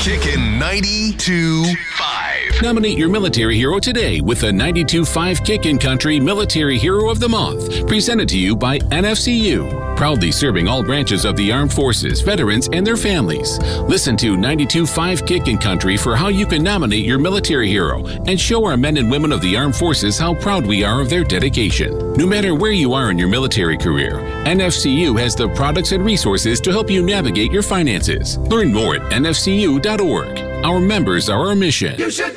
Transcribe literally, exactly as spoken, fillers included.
Kickin' ninety-two point five. Nominate your military hero today with the ninety-two point five Kickin' Country Military Hero of the Month, presented to you by N F C U, proudly serving all branches of the armed forces, veterans, and their families. Listen to ninety-two point five Kickin' Country for how you can nominate your military hero and show our men and women of the armed forces how proud we are of their dedication. No matter where you are in your military career, N F C U has the products and resources to help you navigate your finances. Learn more at N F C U dot org. Our members are our mission.